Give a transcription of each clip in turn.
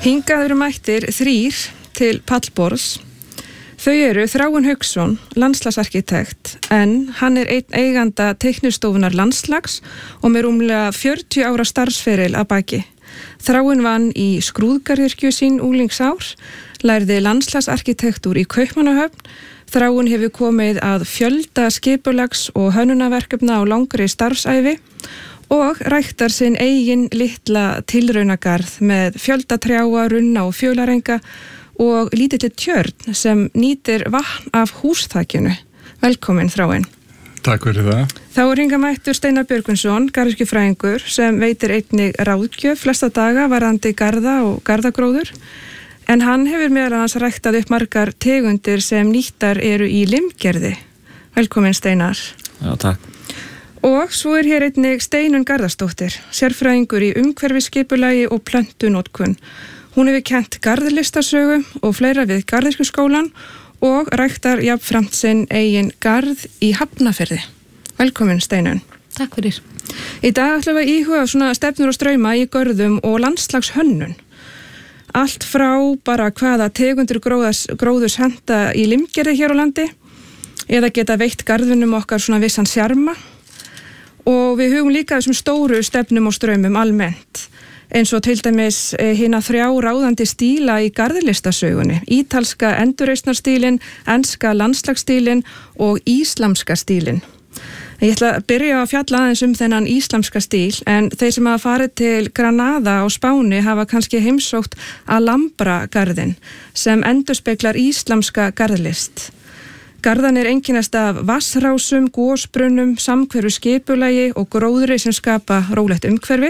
Hingað eru mættir 3 til pallborðs. Þau eru Þráinn Hauksson, landslagsarkitekt, en hann einn eiganda teiknistofunar landslags og með rúmlega 40 ára starfsferil að baki. Þráinn vann í skrúðgarðyrkju sín unglingsár, lærði landslagsarkitektúr í Kaupmannahöfn. Þráinn hefur komið að fjölda skipulags- og hönnunarverkefna á langri starfsævi og ræktar sinn eigin litla tilraunagarð með fjölda trjáa, runna og fjölarenga og lítilli tjörn sem nýtir vatn af húsþakinu. Velkomin, Þráinn. Takk fyrir það. Þá hingað mættur Steinar Björgvinsson, garðyrkjufræðingur, sem veitir einnig ráðgjöf flesta daga varðandi garða og garðagróður. En hann hefur meðal annars ræktað upp margar tegundir sem nýttar eru í limgerði. Velkomin, Steinar. Já, takk. Og svo hér einnig Steinunn Garðarsdóttir, sérfræðingur í umhverfisskipulagi og plöntunotkun. Hún hefur kennt garðlistasögu og fleira við Garðyrkjuskólann og ræktar jafnframt sinn eigin garð í Hafnarfirði. Velkomin, Steinunn. Takk fyrir. Í dag ætlum við að íhuga svona stefnur og strauma í görðum og landslagshönnun. Allt frá bara hvaða tegundir gróðurs henta í limgerði hér á landi eða geta veitt garðunum okkar svona vissan sjarma. Og við hugum líka þessum stóru stefnum og straumum almennt, eins og til dæmis hina 3 ráðandi stíla í garðlistasögunni, ítalska endurreisnarstílin, enska landslagsstílin og íslamska stílin. Ég ætla að byrja að fjalla aðeins þennan íslamska stíl, en þeir sem hafa farið til Granada á Spáni hafa kannski heimsótt Alhambra garðin, sem endurspeglar íslamska garðlist. Garðanir einkennast af vatnsrásum, gosbrunnum, samhverfu skipulagi og gróðri sem skapa rólegt umhverfi.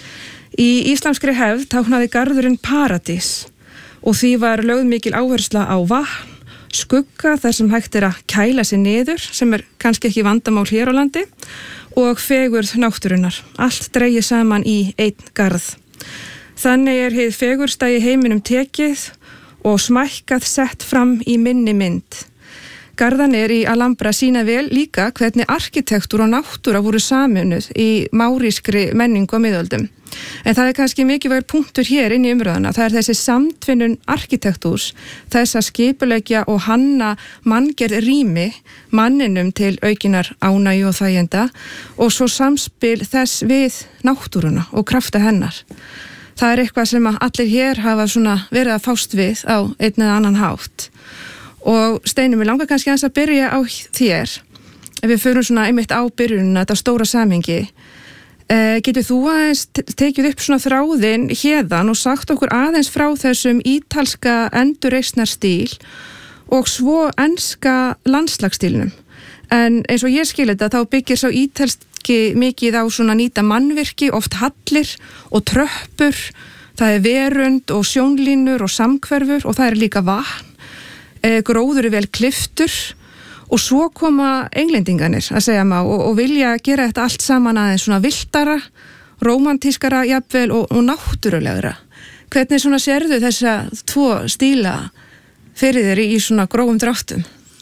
Í íslamskri hefð táknaði garðurinn paradís og því var lögð mikil áhersla á vatn, skugga þar sem hægt að kæla sig niður, sem kannski ekki vandamál hér á landi, og fegurð náttúrunnar. Allt dregið saman í einn garð. Þannig hið fegursta í heiminum tekið og smækkað sett fram í minni mynd. Garðanir í Alhambra sýna vel líka hvernig arkitektúr og náttúra voru sameinuð í márískri menningu á miðöldum. En það kannski mikilvægur punktur hér inn í umræðuna. Það þessi samtvinnun arkitektúrs, þess að skipuleggja og hanna manngerð rými manninum til aukinar ánægju og þæginda og svo samspil þess við náttúruna og krafta hennar. Það eitthvað sem allir hér hafa svona verið að fást við á einn eða annan hátt. Og Steinunn, mér langar kannski að byrja á þér. Ef við förum svona einmitt á byrjunina, þetta stóra samhengi. Getur þú aðeins tekið upp svona þráðinn héðan og sagt okkur aðeins frá þessum ítalska endurreisnarstíl og svo enska landslagsstílnum? En eins og ég skil þetta, þá byggir sá ítalski mikið á svona nýta mannvirki, oft hallir og tröppur. Það verund og sjónlínur og samhverfur og það líka vatn. Gróður vel kliftur og svo koma englendingarnir að segja maður og vilja gera þetta allt saman aðeins svona viltara, rómantískara jafnvel og náttúrulegra. Hvernig svona sérðu þessa 2 stíla fyrir þér í svona grófum dráttum?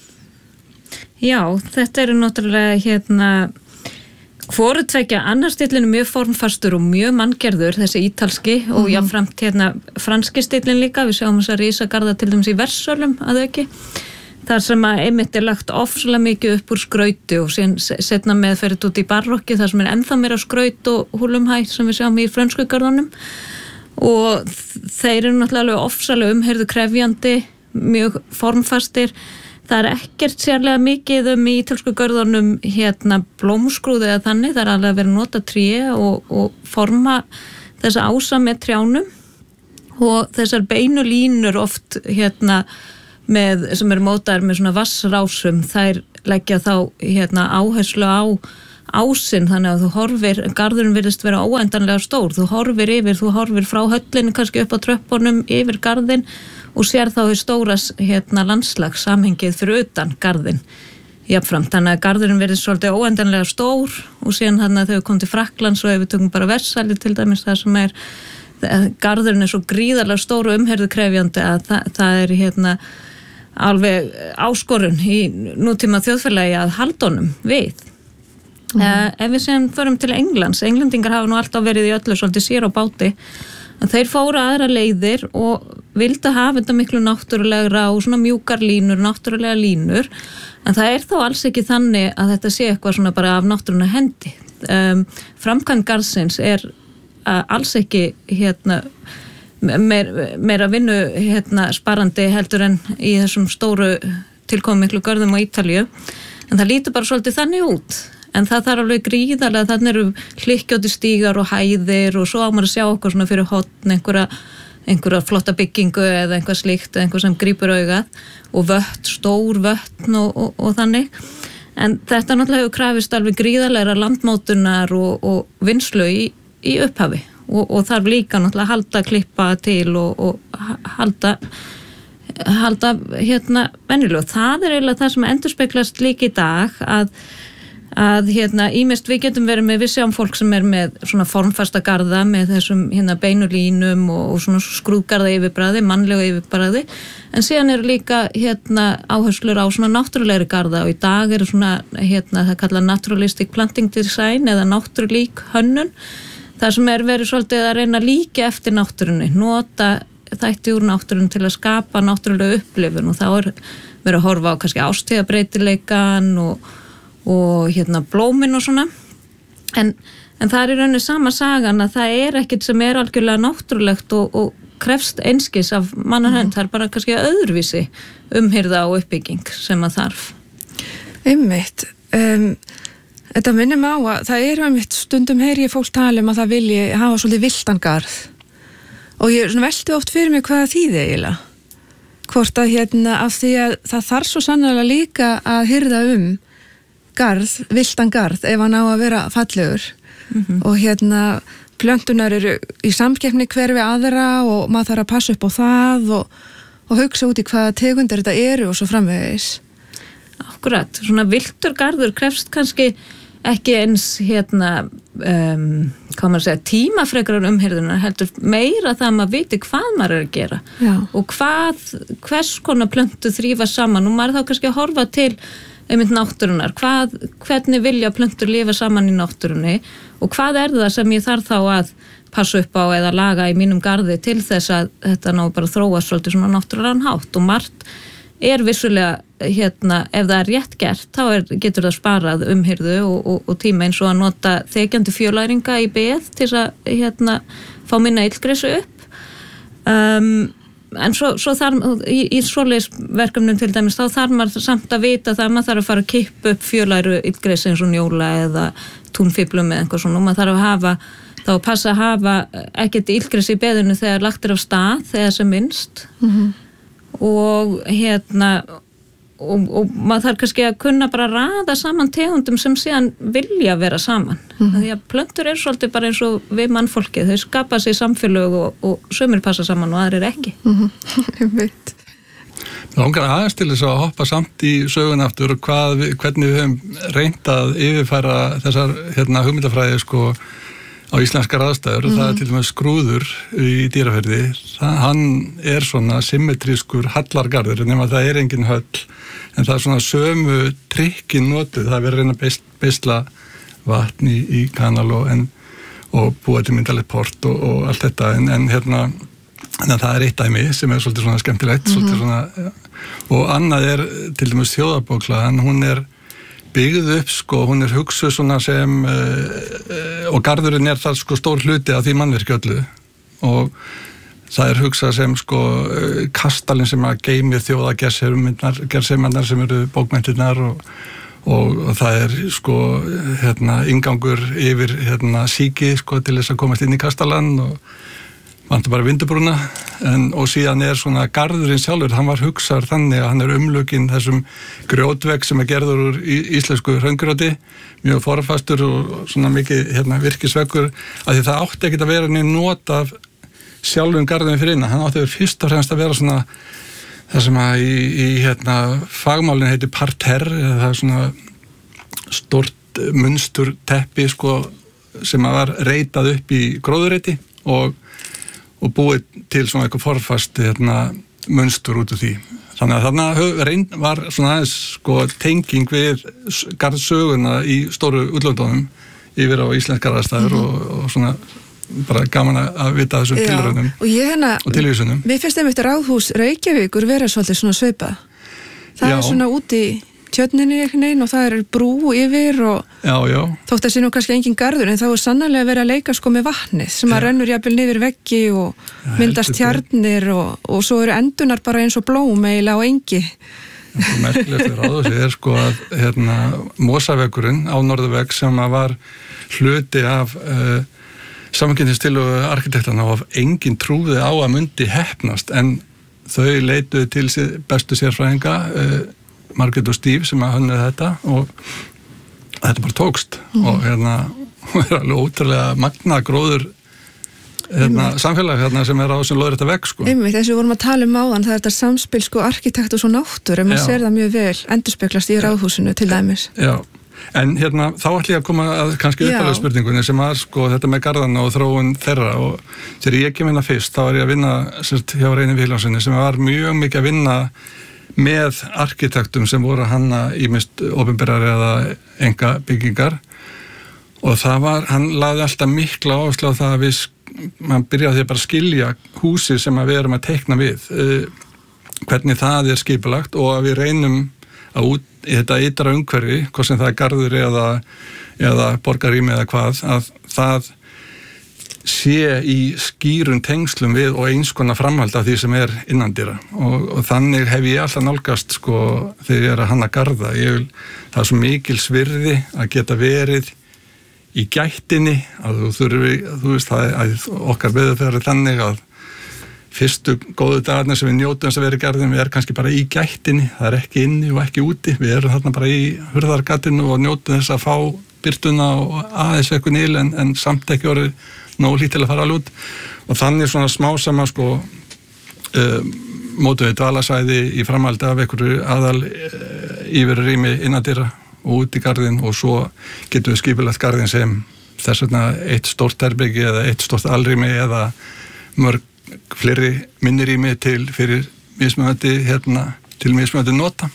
Já, þetta náttúrulega hvoru tveggja, annar stílinn mjög formfastur og mjög manngerður, þessi ítalski og jafnframt franski stílinn líka. Við sjáum þess að risagarða til dæmis í Versölum að auki. Þar sem að einmitt lagt ofsalega mikið upp úr skrauti og setna með ferið út í barokki þar sem ennþá meira skraut og húlumhæ sem við sjáum í frönsku garðunum. Og þeir náttúrulega ofsalega umheyrðu krefjandi, mjög formfastir. Það ekkert sérlega mikið í ítölsku görðunum blómskrúði eða þannig. Það alveg að vera nota tré og forma þessa ása með trjánum og þessar beinu línur oft með, sem mótaðar með svona vassrásum, þær leggja þá áherslu á ásinn, þannig að þú horfir, garðurinn virðist vera óendanlega stór, þú horfir frá höllinni kannski upp á tröppunum yfir garðinn og sér þá í stóra landslags samhengið fyrir utan garðinn jafnframt, þannig að garðurinn virðist svolítið óendanlega stór og síðan þannig að þau kom til Frakklands og ef við tökum bara Versali til dæmis, það sem garðurinn svo gríðarlega stór og umherðu krefjandi að það alveg áskorun í nútíma þjóðfélagi að halda honum við. Ef við sem förum til Englands, englendingar hafa nú alltaf verið í öllu svolítið sér á báti En þeir fóru aðra leiðir og vildu hafa þetta miklu náttúrulegra og svona mjúkar línur, náttúrulega línur, en það þá alls ekki þannig að þetta sé eitthvað svona bara af náttúruna hendi. Framkvæmd garðsins alls ekki meira vinnu sparandi heldur en í þessum stóru tilkomumiklu görðum á Ítalíu, en það lítur bara svolítið þannig út. En það þarf alveg gríðarlega, þannig eru hlykkjóti stígar og hæðir og svo á maður að sjá okkur svona fyrir horn, einhverja flotta byggingu eða einhvað slíkt, einhver sem grípur augað og stór vötn og þannig. En þetta náttúrulega hefur krafist alveg gríðarlega landmótunar og vinnslu í upphafi og þarf líka náttúrulega að halda klippa til og halda venjulega. Það eiginlega það sem endurspeglast líka í dag að ýmist við getum verið með, við sjáum fólk sem með svona formfasta garða með þessum beinu línum og svona skrúðgarða yfirbragði, mannlega yfirbragði, en síðan líka áherslur á svona náttúrulegri garða og í dag svona það kallað naturalistic planting design eða náttúrulík hönnun, þar sem verið svolítið að reyna að líka eftir náttúrunni, nota þætti úr náttúrunni til að skapa náttúrulega upplifun og þá verið að horfa á kannski ástíðabreytileikan og blómin og svona en það í rauninni sama sagan að það ekkert sem algjörlega náttúrulegt og krefst einskis af mannahönd, það bara kannski öðruvísi umhirða og uppbygging sem að þarf. Einmitt, þetta minnir mig á að það einmitt stundum heyri ég fólk tala að það vilji hafa svolítið villtan garð og ég velti oft fyrir mig hvað þýði eiginlega, hvort að af því að það þarf svo sannarlega líka að hirða garð, villtan garð ef hann á að vera fallegur og plöntunar eru í samkeppni hver við aðra og maður þarf að passa upp á það og hugsa út í hvaða tegundir þetta eru og svo framvegis. Akkurat, svona villtur garður krefst kannski ekki eins hvað maður segja, tímafrekrar umhirðunar, heldur meira það að maður viti hvað maður að gera. Já. Og hvers konar plöntu þrífa saman og maður þá kannski að horfa til náttúrunar, hvernig vilja plöntur lifa saman í náttúrunni og hvað það sem ég þarf þá að passa upp á eða laga í mínum garði til þess að þetta ná bara þróast svolítið svona náttúrulegan hátt og margt vissulega ef það rétt gert þá getur það sparað umhirðu og tíma eins og að nota þekjandi fjölæringa í beð til að fá minna illgresi upp en svo þarf í svoleiðis verkefnum til dæmis þá þarf maður samt að vita það að maður þarf að fara að kippa upp fjölæru illgresi eins og njóla eða túnfíblum eða eitthvað svona og maður þarf að passa að hafa ekkert illgresi í beðinu þegar lagt af stað þegar sem minnst og og maður þarf kannski að kunna bara raða saman tegundum sem síðan vilja vera saman því að plöntur svolítið bara eins og við mannfólkið, þau skapa sig samfélög og sumir passa saman og aðrir ekki. Ég veit. Mér langar aðeins til þess að hoppa samt í sögun aftur hvernig við höfum reynt að yfirfæra þessar hugmyndafræði á íslenskar aðstæður og það til dæmis skrúður í Dýrafirði, hann svona symmetrískur hallargarður nema það engin höll en það svona sömu trikkin notuð, það verið að reyna að beisla vatn í kanal og búa til myndalegt port og allt þetta en það eitt dæmi sem svolítið svona skemmtilegt svolítið svona, og annað til dæmis þjóðarbóklaðan, hún byggð upp hún hugsuð svona sem og garðurinn það stór hluti af því mannvirki öllu og það hugsað sem kastalinn sem að geymir þjóðagerseminnar sem eru bókmenntirnar og það inngangur yfir síki til þess að komast inn í kastalann og vantar bara vindubrúna og síðan svona garðurinn sjálfur, hann var hugsaður þannig að hann umlukinn þessum grjótvegg sem gerður úr íslensku hraungrjóti, mjög forfastur og svona mikið virkisveggur að því það átti ekkert að vera neinn not af sjálfum garðurinn fyrir innan, hann átti fyrst og fremst að vera svona það sem að í fagmálinn heitir parterre, það svona stort munstur teppi sem að var reitað upp í gróðurreiti og búið til svona eitthvað forfast munstur út úr því. Þannig að þarna var svona aðeins tenging við garðsöguna í stóru útlöndunum yfir á íslenskar aðstæður og svona bara gaman að vita þessum tilraunum og tilvísunum. Mér finnst einmitt Ráðhús Reykjavíkur vera svolítið svona svipað. Það svona út í tjörninni einhvern og það brú yfir og þótt að sé nú kannski engin garður en þá sannarlega verið að leika sko með vatnið sem að rennur jafnvel niður veggi og myndast tjarnir og svo eru endunar bara eins og blóm eiginlega á engi. Það er merkilegt við Ráðhúsið sko að Mosavegurinn á Norðurveg sem að var hluti af samankynntistilugu arkitektana og enginn trúði á að myndi heppnast en þau leituðu til bestu sérfræðinga Margrét og Steve sem að hönnuðu þetta og þetta bara tókst og alveg ótrúlega magna gróður samfélag sem á þessum lóðrétta vegg sko. Einmitt, þess að við vorum að tala áðan það þetta samspil sko arkitekt og svo náttúru en maður sér það mjög vel endurspeglast í Ráðhúsinu til dæmis. Já, en þá ætlum ég að koma að kannski uppalega spurningunni sem var sko þetta með garðana og þróun þeirra og þegar ég kem fyrst þá var ég að vinna hjá Reyni Vilhjálmssoni sem var mjög mikið að vinna með arkitektum sem voru hanna ýmist opinberar eða enga byggingar og hann lagði alltaf mikla áherslu á það að mann byrjaði bara að skilja húsi sem við erum að teikna við hvernig það skipulagt og að við reynum að út í þetta ytra umhverfi, hvort sem það garður eða borgarrými eða hvað, að það sé í skýrum tengslum við og eins konar framhald af því sem innandýra og þannig hef ég alltaf nálgast sko þegar ég að hanna garða það svo mikil svirði að geta verið í gættinni að þú veist það að okkar veðurferð þannig að fyrstu góðu dagarnir sem við njótum þess að vera í garðin við kannski bara í gættinni, það ekki inni og ekki úti, við erum þarna bara í hurðargatinu og njótum þess að fá byrtuna og aðeins eitthvað nýl en samt ekki orðið nóg lítið til að fara alveg út og þannig svona smá saman sko mótum við dvalasvæði í framhaldi af einhverju aðal íverurými innandyra og út í garðin og svo getum við skipulagt garðin sem þess vegna eitt stórt herbyggi eða eitt stórt alrými eða mörg fleiri minnirými fyrir mismunandi til mismunandi nota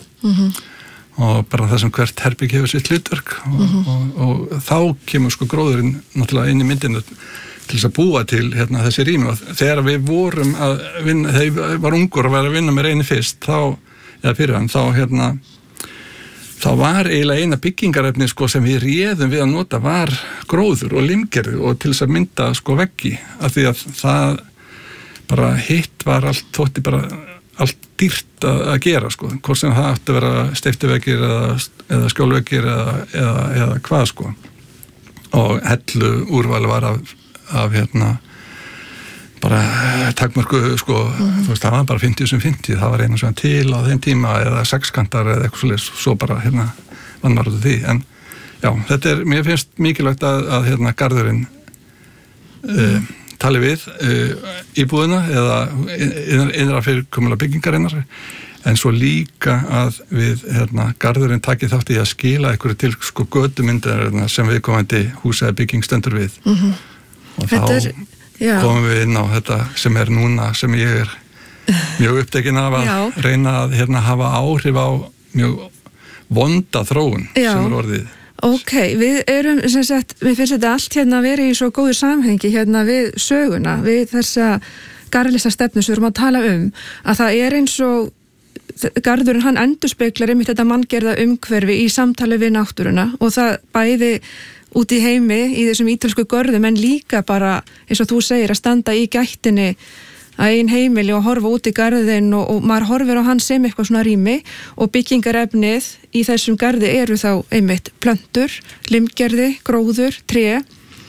og bara það sem hvert herbyggi hefur sitt hlutverk og þá kemur sko gróðurinn náttúrulega inn í myndinu til þess að búa til þessi rými og þegar við vorum að vinna, þegar ég var ungur og var að vinna með Reyni fyrst þá var eiginlega eina byggingarefni sko sem við réðum við að nota var gróður og limgerði og til þess að mynda sko veggi af því að það bara hitt var allt þótti bara allt dýrt að gera sko, hvort sem það átti að vera steyptuveggir eða skjólveggir eða hvað sko og hellu úrvali var af bara takmörku sko, þú veist, það var bara 50 sem 50, það var einu svona til á þeim tíma eða sexkantar eða eitthvað svoleiðis, svo bara vann maður út af því, en já, þetta mér finnst mikilvægt að garðurinn tali við íbúðina eða innra fyrirkomulega byggingarinnar en svo líka að við garðurinn taki þátt í að skila einhverju til sko götumyndir sem viðkomandi hús eða bygging stendur við og þá komum við inn á þetta sem núna sem ég mjög upptekinn af að reyna að hafa áhrif á mjög vonda þróun sem orðið. Ok, við finnst þetta allt að vera í svo góðu samhengi við söguna, við þessa garðlistastefnu sem við erum að tala að það eins og garðurinn hann endurspeglar einmitt þetta manngerða umhverfi í samtali við náttúruna og það bæði út í heimi í þessum ítölsku görðum en líka bara eins og þú segir að standa í gættinni að ein heimili og horfa út í garðin og maður horfir á hann sem eitthvað svona rými og byggingarefnið í þessum garði eru þá einmitt plöntur, limgerði, gróður, tré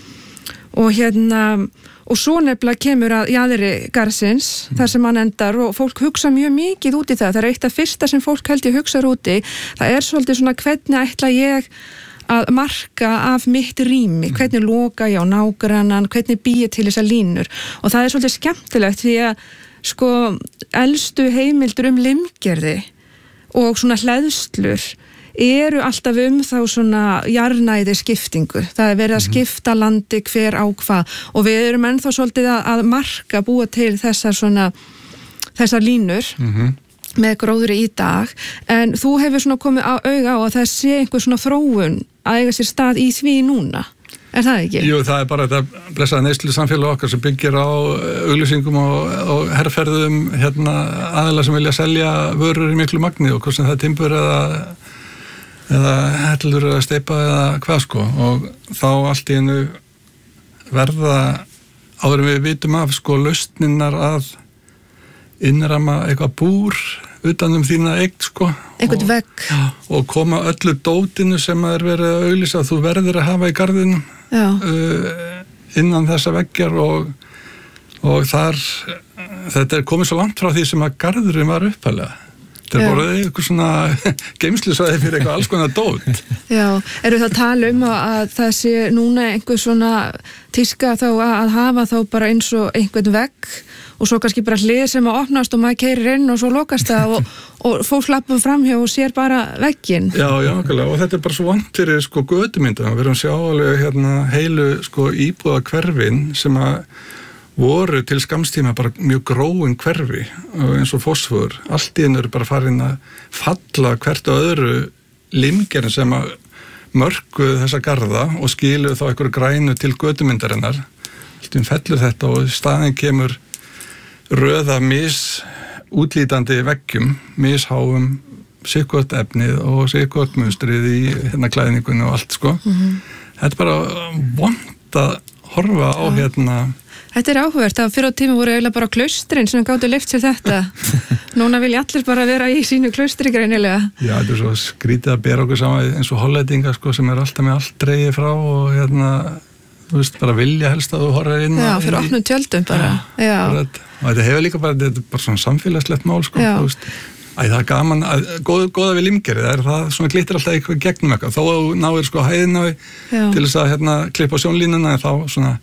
og og svo nefnilega kemur að jaðri garðsins þar sem hann endar og fólk hugsa mjög mikið út í það er eitt af fyrsta sem fólk held ég hugsar úti það svolítið svona hvernig ætla ég að marka af mitt rými, hvernig loka ég á nágrannan, hvernig býi til þessar línur og það svolítið skemmtilegt því að sko elstu heimildur limgerði og svona hleðslur eru alltaf þá svona jarðnæði skiptingu, það verið að skipta landi hver á hvað og við erum ennþá svolítið að marka búa til þessar línur með gróðri í dag en þú hefur svona komið á auga á að það sé einhver svona þróun að eiga sér stað í því núna. Er það ekki? Jú, það bara þetta blessaða neyslu samfélag okkar sem byggir á auglýsingum og herrferðum aðila sem vilja selja vörur í miklu magni og hvort sem það er timbur eða hellur eða steypa eða hvað sko og þá allt í einu verða áður en við vitum af sko lausninnar að innrama eitthvað búr utan þína eign sko einhvern vegg og koma öllu dótinu sem er verið að auglýsa þú verður að hafa í garðinum innan þessa veggjar og þar þetta er komið svo langt frá því sem að garðurinn var upphæðlega þetta er bara eitthvað svona geymslusvæði fyrir eitthvað alls konar dót Já, eru það að tala að það sé núna einhver svona tíska þá að hafa þá bara eins og einhvern vegg og svo kannski bara hlið sem að opnast og maður keyrir inn og svo lokast það og fólk slappum framhjá og sér bara vegginn. Já, okkurlega og þetta er bara svo vant fyrir sko götumynda við erum sjá alveg heilu sko íbúða hverfin sem að voru til skamstíma bara mjög gróin hverfi eins og fósfor allt í einu eru bara farin að falla hvert og öðru limgerinn sem að mörkuð þessa garða og skiluð þá einhverju grænu til götumyndarinnar allt í einu fellur þetta og í staðinn kemur röða útlítandi veggjum, misháum sikkvort efnið og sikkvort munstrið í klæðningunni og allt sko. Þetta er bara vont að horfa á Þetta er áhugavert, að fyrir á tíma voru eiginlega bara klaustrin sem gátu leyft sér þetta. Núna vilja allir bara vera í sínu klaustri greinilega. Já, þetta er svo skrítið að bera okkur saman eins og hollendinga sko sem er alltaf með allt dregið frá og þú veist, bara vilja helst að þú horfir inn. Já, fyrir opnum tjöldum bara. Já. Og þetta hefur líka bara, þetta er bara svona samfélagslegt mál sko, þú veist. Það er gaman, góða við limgerið, það svona glittir alltaf eitthvað gegnum eitthvað, þó að náir sko hæðina til þess að klippa á sjónlínuna en þá svona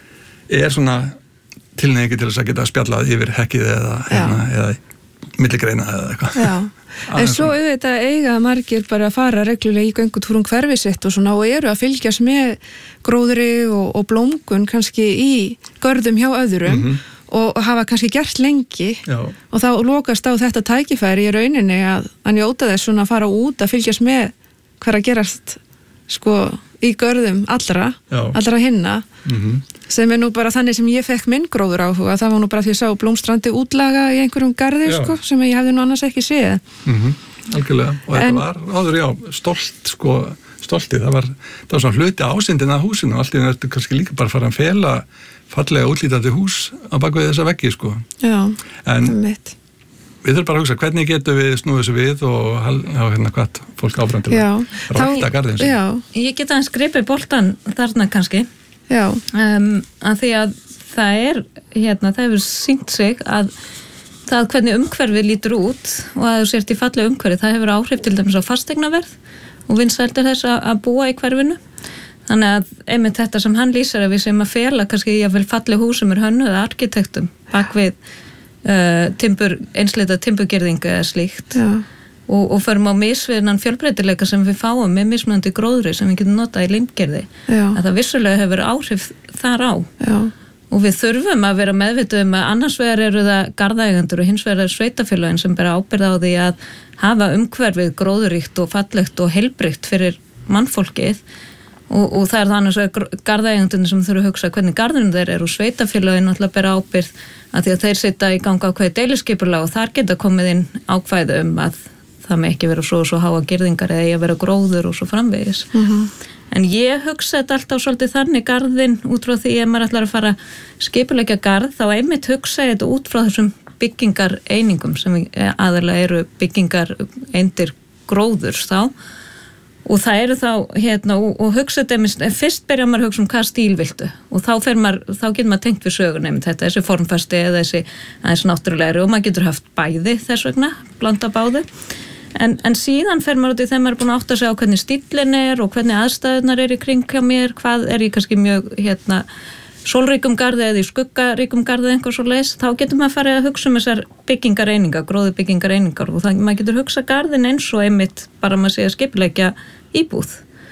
er svona tilneyingi til þess að geta spjallað yfir hekkið eða milligreina eða eitthvað. Já, en svo auðvitað eiga margir bara að fara reglulega í göngutúrum hverfi sitt og svona og eru að fylgjast með gróðri og blómgun kannski í görðum hjá öðrum og hafa kannski gert lengi og þá lokast á þetta tækifæri í rauninni að njóta þess svona að fara út að fylgjast með hvað að gerast sko í görðum allra hinna sem er nú bara þannig sem ég fekk minn gróður áhuga, það var nú bara því að sá blómstrandi útlaga í einhverjum garði sko, sem ég hefði nú annars ekki séð. Algjörlega, og þetta var áður stoltið, það var svona hluti ásýndin að húsinu, allt í þetta kannski líka bara fara að fela fallega útlítandi hús á bakvið þessa veggi sko. Já, en við þurfum bara að hugsa hvernig getum við snúið þessu við og hvað fólk áfram til að rækta garðin sin. Ég get aðeins gripið boltan þarna kannski að því að það hefur sýnt sig að það hvernig umhverfið lítur út og að þú sért í fallega umhverfið, það hefur áhrif til dæmis á fasteignaverð og vinsældir þess að búa í hverfinu. Þannig að einmitt þetta sem hann lýsir að við sem að fela kannski í að vel falleg hús sem er hönnuð arkitektum bak við einsleita timburgerðingu eða slíkt og förum á misviðnan fjölbreytileika sem við fáum með mismunandi gróðri sem við getum notað í limgerði að það vissulega hefur áhrif þar á og við þurfum að vera meðvituð að annars vegar eru það garðægendur og hins vegar er sveitafélögin sem bera ábyrgð á því að hafa umhverfið gróðuríkt og fallegt og heilbrigt fyrir mannfólkið og það er þannig að garðægjandunni sem þurfa að hugsa hvernig garðurinn þeir eru og sveitafélögin alltaf bera ábyrgð að því að þeir setja í ganga ákveði deiliskipurlag og þar geta komið inn ákvæði að það með ekki vera svo háa girðingar eða að vera gróður og svo framvegis. En ég hugsa þetta alltaf svolítið þannig garðinn út frá því ef maður ætlar að fara skipuleggja garð þá einmitt hugsa ég þetta út frá þessum byggingar einingum sem aðalega eru byggingar eindir gróðurs þá og það eru þá og hugsa þetta fyrst byrja maður að hugsa hvað stíl viltu og þá getur maður tengt við sögun þessi formfasti eða þessi aðeins náttúrulegri og maður getur haft bæði þess vegna, blanda báðu en síðan fer maður út í þegar maður er búin að átta sig á hvernig stílinn er og hvernig aðstæðunar er í kring hjá mér, hvað er í kannski mjög sólríkum garði eða í skuggaríkum garði einhver svo leys, þá getur maður farið að hugsa þessar byggingareiningar, gróðu byggingareiningar og maður getur hugsa garðin eins og einmitt bara maður sé að skipuleggja íbúð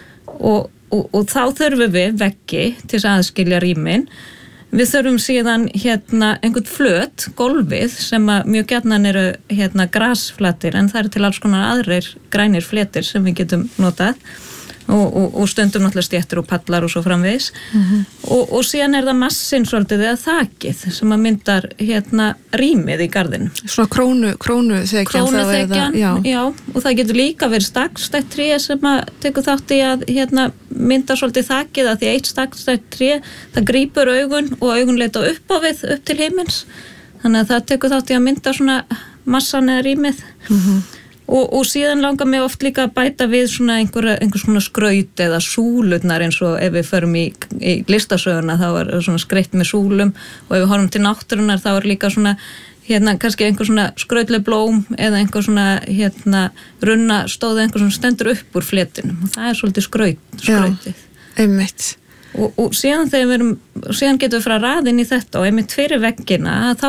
og þá þurfum við veggi til að aðskilja rýmin við þurfum síðan einhvern flöt, gólfið sem að mjög gjarnan eru grasflatir en það eru til alls konar aðrir grænir fletir sem við getum notað og stundum náttúrulega stéttur og pallar og svo framvegis og síðan það massin svolítið eða þakið sem að myndar rýmið í garðinum. Svona krónuþekjan. Já, og það getur líka verið stakstætt tré sem að tekur þátt í að mynda svolítið þakið að því eitt stakstætt tré, það grípur augun og augun leita upp á við upp til himins. Þannig að það tekur þátt í að mynda svona massan eða rýmið. Og síðan langar mig oft líka að bæta við svona einhver svona skraut eða súlurnar eins og ef við förum í listasöguna þá svona skreytt með súlum og ef við horfum til náttúrunar þá líka svona kannski einhver svona skrautleg blóm eða einhver svona runnastóð einhver svona stendur upp úr fletinum og það svolítið skrautið. Já, einmitt. Og síðan síðan getum við frá raðinn í þetta og einmitt fyrir veggina þá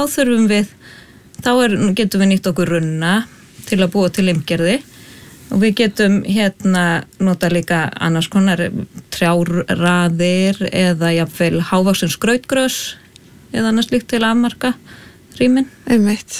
getum við nýtt okkur runna til að búa til limgerði og við getum nota líka annars konar trjárraðir eða jafnvel hávaxin skrautgrös eða annars líkt til að afmarka rýmin. Einmitt.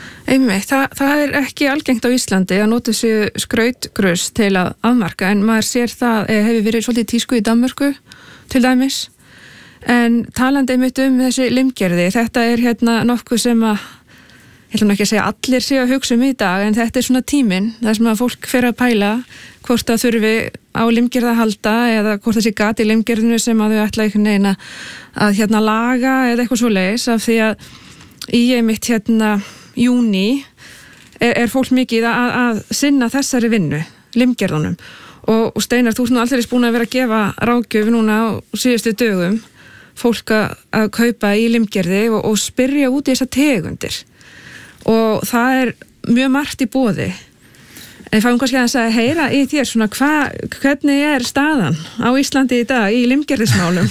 Það ekki algengt á Íslandi að nota þessu skrautgrös til að afmarka en maður sér það hefur verið svolítið tísku í Danmörku til dæmis en talandi einmitt þessi limgerði þetta nokkuð sem að ég ætlum ekki að segja allir séu að hugsa í dag en þetta svona tíminn, það sem að fólk fer að pæla hvort það þurfi á limgerð að halda eða hvort það sé gat í limgerðinu sem að þau ætla einhvern veginn að laga eða eitthvað svoleiðis af því að í einmitt júní fólk mikið að sinna þessari vinnu, limgerðunum og Steinar, þú allir búin að vera að gefa ráðgjöf núna á síðustu dögum fólk að kaupa í limgerði og spyrja út í þessar tegundir og það mjög margt í boði. En fáum kannski að heyra í þér svona hvernig staðan á Íslandi í dag í limgerðismálum?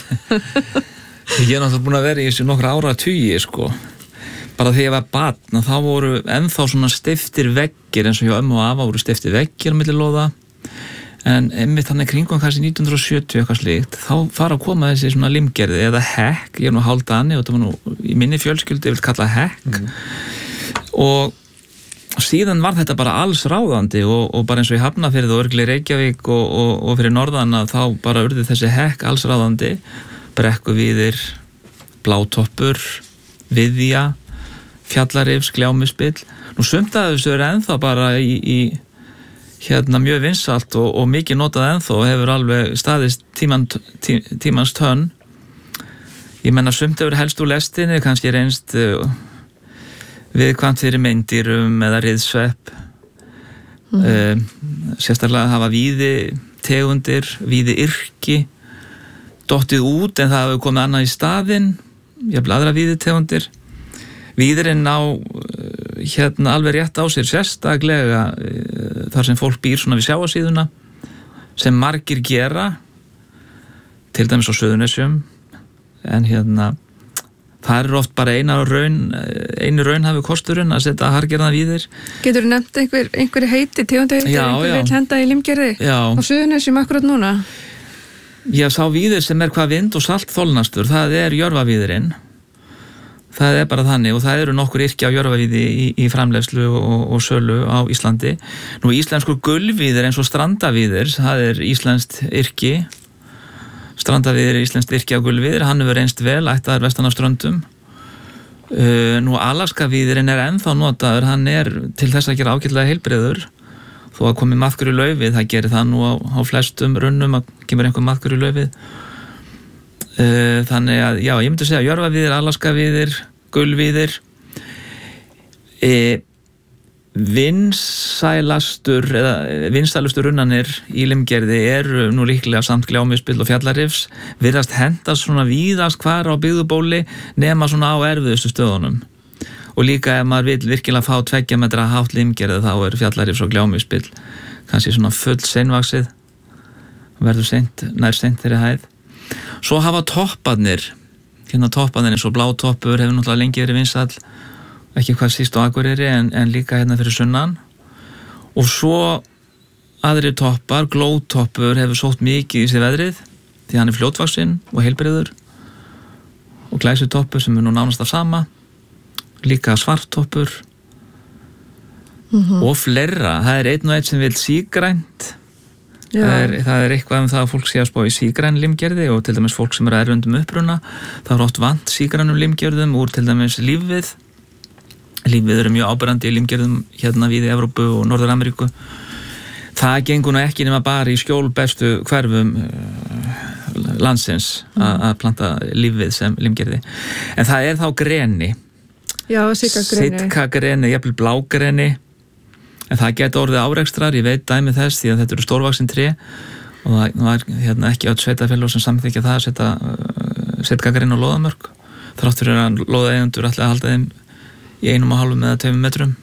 Ég náttúrulega búin að vera í þessu nokkra áratugi bara þegar ég var barn þá voru ennþá svona stiftir veggir eins og hjá ömmu og afa voru stiftir veggir á milli lóða en einmitt þannig kringum kannski 1970 eitthvað slíkt þá fara að koma þessi svona limgerði eða hekk, ég nú hálfdani og það var nú í minni fjölskyldu ég vil kalla hekk og síðan var þetta bara alls ráðandi og bara eins og í Hafnarfirði og örgli Reykjavík og fyrir norðan að þá bara urði þessi hekk alls ráðandi Brekkuvíðir, Blátoppur Viðja, Fjallarifs, Gljámuspill nú sumt af þessu ennþá bara í mjög vinsalt og mikið notað ennþá og hefur alveg staðist tímans tönn ég menna sumt hefur helst úr lestinni kannski reynst viðkvæmt fyrir meindýrum eða riðsvepp sérstaklega hafa víði tegundir, víði yrki dottið út en það hefur komið annað í staðinn jafnvel aðra víði tegundir víðirinn á alveg rétt á sér sérstaklega þar sem fólk býr svona við sjávarsíðuna sem margir gera til dæmis á Suðurnesjum en það oft bara einu raunhafi kosturinn að setja hargerðan víðir. Getur þú nefnt einhverju heiti, tegundaheiti, einhver vill henda í limgerði á Suðurnesjum akkurat núna? Já, sá víðir sem hvað vind og salt þolnastur, það jörfavíðirinn. Það bara þannig og það eru nokkur yrki á jörfavíði í framleiðslu og sölu á Íslandi. Nú íslenskur gulvíðir eins og strandavíðir, það íslenskt yrki. Strandavíðir íslenskt yrki á gulvíðir, hann hefur reynst vel ættaður vestan af ströndum. Nú Alaskavíðirinn ennþá notaður, hann til þess að gera ágætlega heilbrigður. Þó að komi maðkur í laufið, það gerir það nú á flestum runnum að kemur einhver maðkur í laufið. Þannig að, já, ég myndi segja jörfavíðir, Alaskavíðir, gulvíðir. Vinsælustur runnanir í limgerði eru nú líklega samt Gljámuspill og Fjallarifs virðast hendast svona víðast hvar á byggðubóli nema svona á erfiðustu stöðunum og líka ef maður vill virkilega fá 2 metra hátt limgerði þá Fjallarifs og Gljámuspill kannski svona full seinvaxið verður nær seint þeirri hæð svo hafa topparnir eins og Blátoppur hefur náttúrulega lengi verið vinsæll ekki hvað síst á Akureyri en líka fyrir sunnan og svo aðrir toppar, Glótoppur hefur sótt mikið í sig veðrið því hann fljótvaxinn og heilbrigður og Glæsutoppur sem nú nánast af sama líka Svarttoppur og fleira, það einn og einn sem vil sígrænt Það er eitthvað það að fólk sé að spá í sígræn limgerði og til dæmis fólk sem erfundum uppruna, það oft vant sígrænum limgerðum úr til dæmis lífið eru mjög áberandi í limgerðum hérna við í Evrópu og Norður-Ameríku. Það gengur nú ekki nema bara í skjólbestu hverfum landsins að planta lífið sem limgerði, en það er þá greni. Já, sitkagreni, jafnvel blágreni, en það geti orðið árekstrar, ég veit dæmi þess því að þetta eru stórvaxin tré og það var hérna ekki átt sveitafélag sem samþykkja það að setja sitkagreni á lóðamörk, þrátt fyrir að lóðaeigendur ætla að halda þeim í 1,5 eða 2 metrum.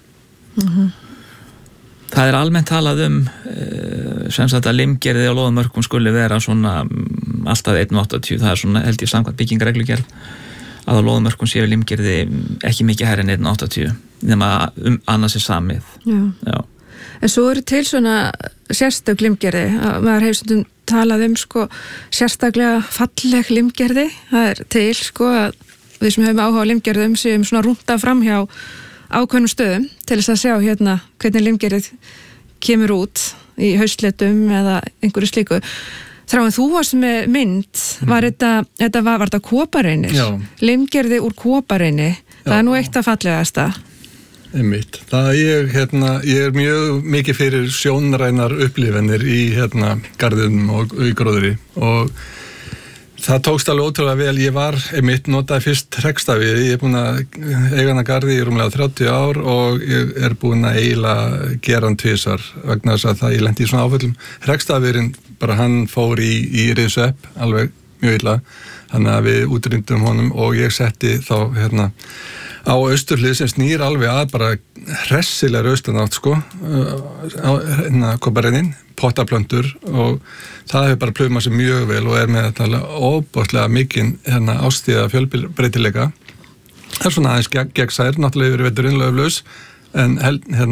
Það er almennt talað sem sagt að limgerði á lóðamörkum skuli vera svona alltaf 1,80, það er svona held ég samkvæmt byggingareglugerð að á lóðamörkum séu limgerði ekki mikið hærri en 1,80 nema annars er samið. Já. En svo eru til svona sérstök limgerði, maður hefur stundum talað sko sérstaklega falleg limgerði, það er til sko að við sem hefum áhuga á limgerðum séum svona rúnta fram hjá ákveðnum stöðum til þess að sjá hérna hvernig limgerðið kemur út í haustletum eða einhverju slíku. Þráin, þú varst með mynd, var þetta kópareinir? Já. Limgerði úr kópareini, það er nú eitt af fallegasta. Einmitt. Ég er mjög mikið fyrir sjónrænar upplifanir í garðinum og í gróðri og það tókst alveg ótrúlega vel. Ég var notaði fyrst hreggstafið, ég er búin að eiga hana garði í rúmlega 30 ár og ég er búin að eiginlega gera hann tvisvar vegna þess að ég lendi í svona áföllum. Hreggstafirinn, bara hann fór í riðsvepp, alveg mjög illa, þannig að við útrýndum honum og ég setti þá á austurhlið sem snýr alveg að bara hressilega austanátt sko, á kópareinin, pottaplöntur og það hefur bara plumað sér mjög vel og er með þetta óbúðslega mikinn ástíða fjölbreytileika. Það er svona aðeins gegnsær, náttúrulega yfir veturinn lauflaus, en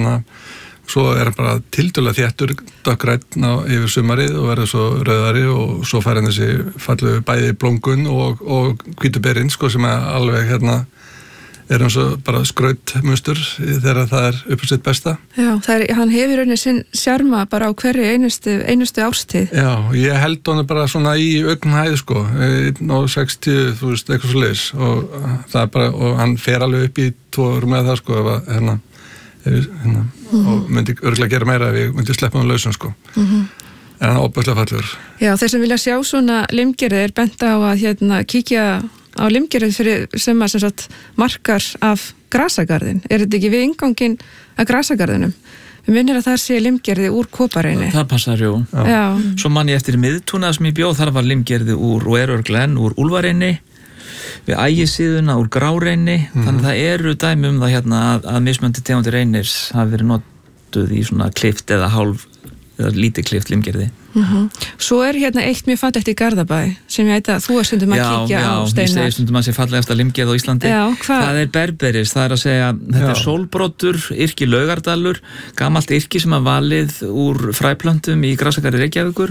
svo er hann bara tiltölulega þéttur dökkrænn yfir sumarið og verður svo rauðari og svo fær hann þessi fallu bæði blóngun og hvítuberinn sko sem er alveg er eins og bara skrautmustur þegar það er upp á sitt besta. Já, hann hefur rauninni sinn sjarma bara á hverju einustu árstíð. Já, ég held hann bara svona í augnhæð sko, 1,60, þú veist, eitthvað svo leiðis og það er bara, og hann fer alveg upp í 2 með það sko, ef og myndi örgulega gera meira ef ég myndi sleppa hann lausum sko. En hann er óbærslega fallur. Já, þeir sem vilja sjá svona limgerði er bent á að kíkja á limgerði sem markar af grasagarðin. Er þetta ekki við innganginn að grasagarðinum? Við minnir að það sé limgerði úr kópareini. Það passar, jú. Já. Svo man ég eftir miðtúna sem ég bjóð, þar var limgerði úr og er örglenn úr úlfareini, við ægisíðuna úr gráreini, þannig að það eru dæmi það að mismöndi tegundir reinirs hafi verið notuð í svona klift eða lítið klift limgerði. Svo er eitt mjög fallegt í Garðabæ sem ég veit að þú er stundum að kíkja á, Steinar. Já, ég segi stundum að sé fallegasta limgerð á Íslandi. Já, það er berberis, það er að segja, þetta er sólbroddur, yrki Laugardalur, gamalt yrki sem að valið úr fræplöntum í Grasagarði Reykjavíkur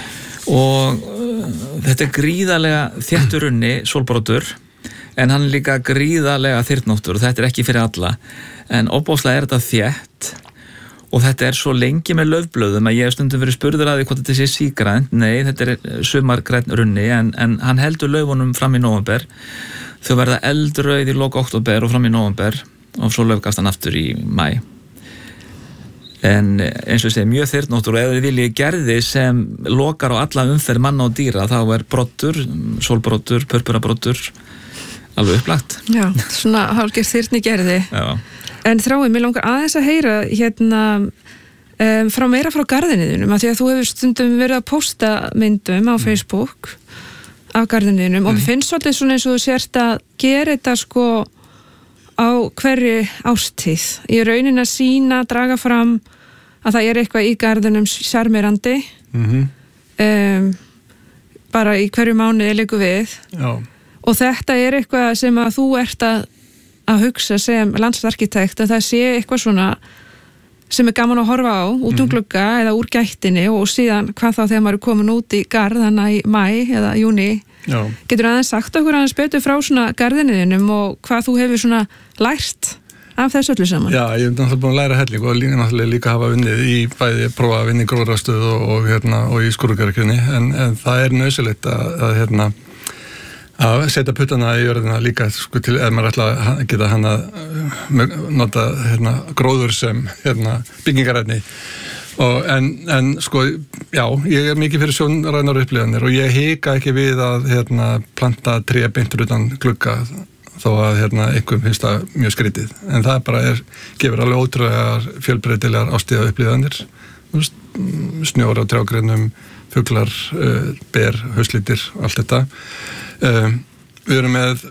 og þetta er gríðarlega þéttur runni sólbroddur, en hann er líka gríðarlega þyrnóttur og þetta er ekki fyrir alla, en óbáslega er þetta þétt og þetta er svo lengi með laufblöðum að ég hef stundum verið spurður að því hvort þetta sé sígrænt. Nei, þetta er sumargrænn runni en hann heldur laufunum fram í nóvember. Þau verða eldrauð í lok október og fram í nóvember og svo laufgast hann aftur í maí. En eins og ég segi, mjög þyrnóttur og ef þið viljið gerði sem lokar á alla umferð manna og dýra þá er broddur, sólbroddur, purpurabroddur alveg upplagt. Já, svona hálfgerð þyrni gerði. Já. En Þráin, mér langar aðeins að heyra meira frá garðinniðinum, af því að þú hefur stundum verið að posta myndum á Facebook af garðinniðinum og mér finnst svolítið svona eins og þú sért að gera þetta sko á hverri ástíð. Í raunin að sýna, draga fram að það er eitthvað í garðinum sjarmerandi, bara í hverju mánuði liggur við. Já. Og þetta er eitthvað sem að þú ert að hugsa sem landsarkitekt að það sé eitthvað svona sem er gaman að horfa á út glugga eða úr gættinni og síðan hvað þá þegar maður er komin út í garð þannig í maí eða júni. Já. Getur aðeins sagt okkur aðeins betur frá svona garðinniðinum og hvað þú hefur svona lært af þessu öllu saman? Já, ég hef náttúrulega búin að læra helling og náttúrulega líka hafa unnið í bæði prófa að vinna í gróðrastöð og í skurðgarðakynni en það er nauðsynlegt að setja puttana í jörðina líka sko, til ef maður ætla að geta hann að nota gróður sem byggingaræfni en sko, já, ég er mikið fyrir sjónrænar upplifanir og ég hika ekki við að planta tré beintur utan glugga þó að einhverjum finnst það mjög skrítið en það bara gefur alveg ótrúlegar fjölbreytilegar ástíða upplifanir snjór á trjágreinum fuglar, ber, hauslítir allt þetta við erum með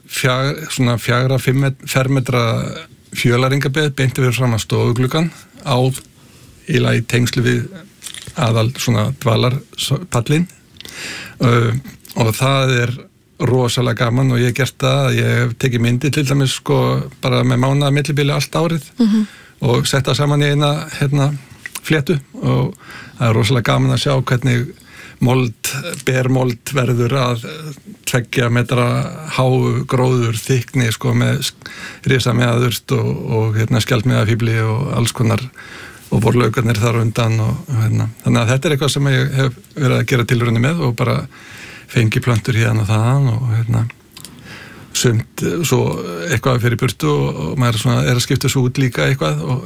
4-5 fermetra fjölaringabeð beinti við fram að stofugluggan í tengslu við aðal svona dvalarpallin og það rosalega gaman og ég hef gert það ég hef tekið myndi til dæmis sko bara með mánaða millibili allt árið og setta saman í eina fléttu og það rosalega gaman að sjá hvernig bermold verður að 2 metra háu gróður þykni sko með risameðadurst og skjaldmeðafíbli og alls konar og vorlaugarnir þar undan og þannig að þetta eitthvað sem ég hef verið að gera tilraunir með og bara fengi plöntur hérna og þaðan og sumt svo eitthvað fyrir burtu og maður svona að skipta svo út líka eitthvað og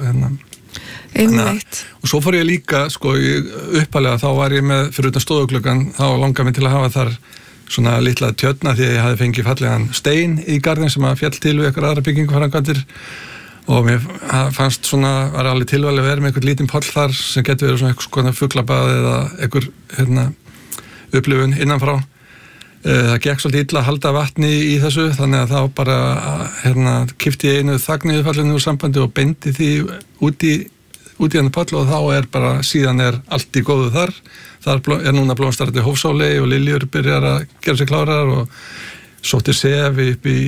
og svo fór ég líka sko uppalega þá var ég með fyrir utan stofugluggan þá langaði mig til að hafa þar svona litla tjörna því að ég hafði fengið fallegan stein í garðin sem að fjall til við eitthvað aðra bygginguframkvæmdir og mér fannst svona var alveg tilvalið að vera með einhvern lítinn poll þar sem getur verið svona eitthvað fuglabað eða einhver upplifun innanfrá það gekk svolítið illa að halda vatni í þessu þannig að þá bara kippti ég einu þagniðufallinu úr sambandi og beindi því út í hann poll og þá bara síðan allt í góðu þar núna blómstarandi hófsáli og liljur byrjar að gera sig klárar og sóttir sef upp í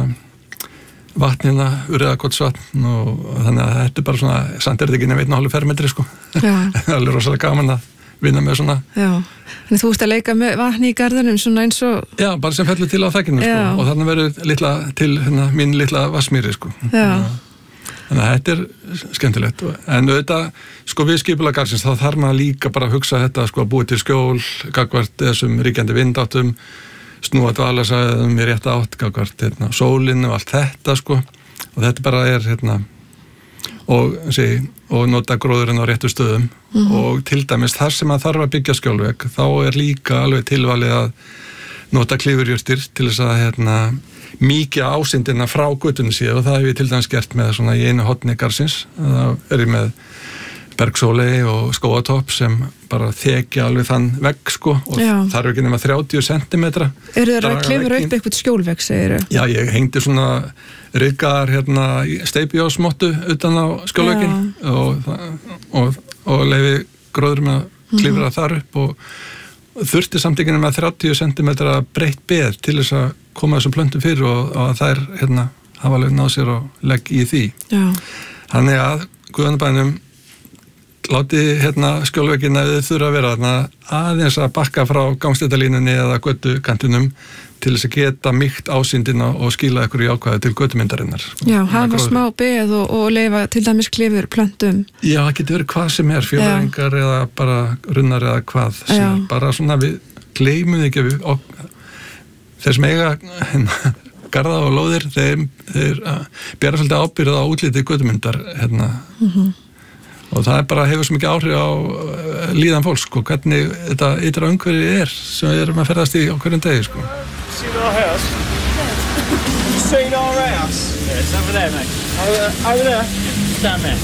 vatnina, Urriðakotsvatn og þannig að þetta bara svona samt þetta ekki nefn 1,5 fermetri sko það alveg rosalega gaman að vinna með svona Já, en þú ert að leika með vatni í garðinum svona eins og Já, bara sem fellur til á þakkinu sko og þannig verður til mín litla vassmýri sko Þannig að þetta skemmtilegt en auðvitað, sko við skipulag garðsins þá þarf maður líka bara að hugsa þetta sko að búið til skjól, gagnvart þessum ríkjandi vindáttum snúa dvalasæðum í rétta átt gagnvart sólinu og allt þetta sko og þetta bara og nota gróðurinn á réttu stöðum og til dæmis þar sem að þarf að byggja skjólvegg þá líka alveg tilvalið að nota klifurjurtir til þess að mikið ásindina frá götunni síðan og það hef ég til dæmis gert með svona í einu horni garðsins það ég með bergsólei og skóatopp sem bara þekja alveg þann vegg sko og þarf ekki nema 30 cm Eru þeir að klifra upp eitthvað skjólvegg, segirðu? Já, ég hengdi svona riggar steypjásmottu utan á skjólvegginn og leiði gróðurum að klifra þar upp og þurfti samt ekki nema 30 cm breitt beð til þess að koma þessum plöntum fyrir og þær hafa alveg náð sér og legg í því. Já. Þannig að Guðanabænum láti skjólveggina ef þið þurfa að vera aðeins að bakka frá gangstéttalínunni eða götukantinum til þess að geta mýkt ásýndina og skila ykkur í ákvæði til götumyndarinnar. Já, hafa smá beð og leyfa til dæmis klifur plöntum. Já, það getur verið hvað sem fjölaringar eða bara runnar eða hvað sem bara svona við gleymum ekki við þeir sem eiga garða og lóðir þeir bera svolítið ábyrgð á útliti götumyndar og það bara hefur svo mikið áhrif á líðan fólks sko, hvernig þetta ytra umhverfi sem við erum að ferðast í á hverjum degi sko. Seen our house? Yeah. Seen our house? Yeah, it's over there, mate. Over there? It's down there.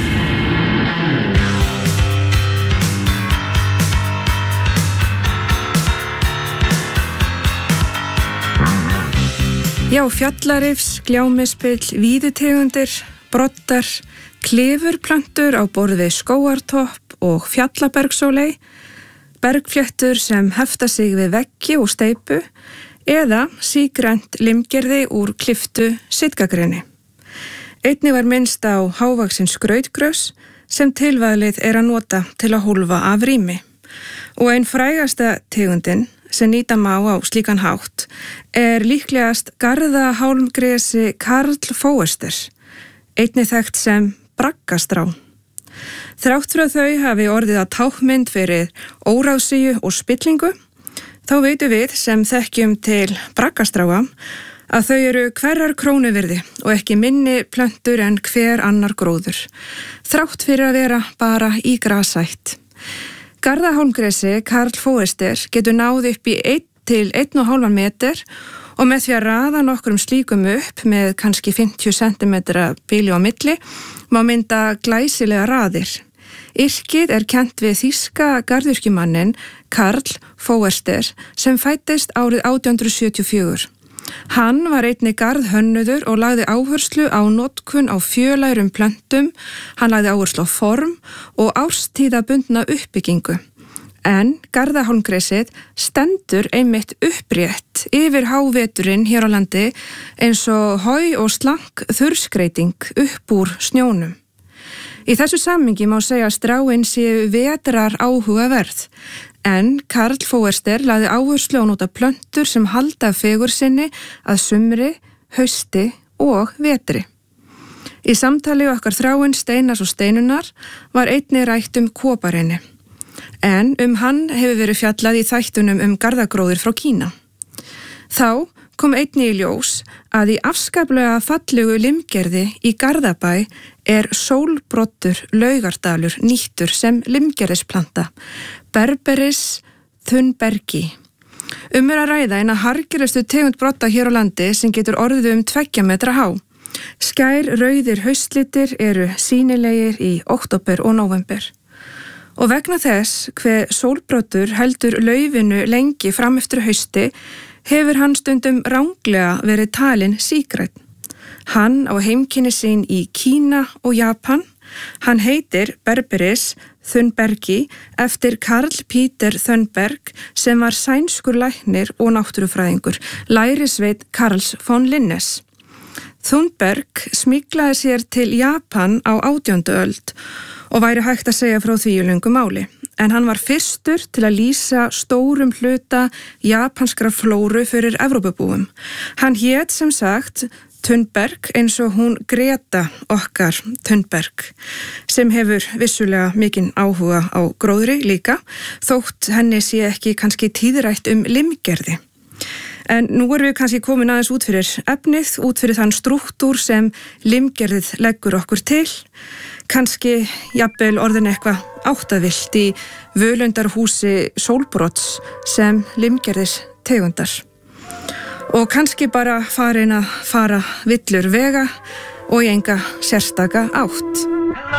Já, fjallarifs, gljámispill, víðutegundir, broddar, klifurplöntur á borð við skógartopp og fjallabergsólei, bergfléttur sem hefta sig við veggi og steypu eða sígrænt limgerði úr kliftu sitkagreni. Einnig var minnst á hávaksin skrautgrös sem tilvalið að nota til að hólfa af rými og ein frægasta tegundin sem nýta má á slíkan hátt líklegast garðahálmgresi Karl Foerster einnig þekkt sem braggastrá. Þrátt fyrir að þau hafi orðið að tákmynd fyrir óráðsíu og spillingu, þá veitum við sem þekkjum til braggastráa að þau eru hverrar krónu virði og ekki minni plöntur en hver annar gróður, þrátt fyrir að vera bara í grasætt. Garðahólmgresi Karl Foerster getur náð upp í 1 til 1,5 meter og með því að raða nokkrum slíkum upp með kannski 50 cm bíli á milli má mynda glæsilega raðir. Yrkið er kennt við þýska garðyrkjumannin Karl Foerster sem fæddist árið 1874. Hann var einnig garðhönnuður og lagði áherslu á notkun á fjölærum plöntum, hann lagði áherslu á form og árstíðabundna uppbyggingu. En Garðahólmgresið stendur einmitt upprétt yfir háveturinn hér á landi eins og hói og slank þurrskreiting upp úr snjónum. Í þessu samhengi má segja að stráin séu vetrar áhugaverð, en Karl Foerster lagði áherslu á nota plöntur sem halda fegur sinni að sumri, hausti og vetri. Í samtali okkar þráin Steinars og Steinunar var einnig rætt koparinni. En hann hefur verið fjallað í þættunum garðagróður frá Kína. Þá kom einnig í ljós að í afskaplega fallegu limgerði í Garðabæ er sólbroddur laugardalur nýttur sem limgerðisplanta, Berberis thunbergi. Er að ræða eina hargerastu tegund brodda hér á landi sem getur orðið 2 metra há. Skær rauðir haustlitir eru sýnilegir í október og nóvember. Og vegna þess hve sólbroddur heldur laufinu lengi fram eftir hausti hefur hann stundum ranglega verið talinn sígrænn. Hann á heimkynni sín í Kína og Japan. Hann heitir Berberis thunbergi eftir Karl Peter Thunberg sem var sænskur læknir og náttúrufræðingur, lærisveit Karls von Linnes. Thunberg smyglaði sér til Japan á 18. öld og væri hægt að segja frá því í löngu máli. En hann var fyrstur til að lýsa stórum hluta japanskra flóru fyrir Evrópubúum. Hann hét sem sagt Thunberg eins og hún Greta okkar Thunberg sem hefur vissulega mikinn áhuga á gróðri líka, þótt henni sé ekki kannski tíðrætt limgerði. En nú erum við kannski komin aðeins út fyrir efnið, út fyrir þann strúktúr sem limgerðið leggur okkur til. Kannski jafnvel orðin eitthvað áttavillt í völundarhúsi sólbrots sem limgerðis tegundar. Og kannski bara farin að fara villur vega og í enga sérstaka átt.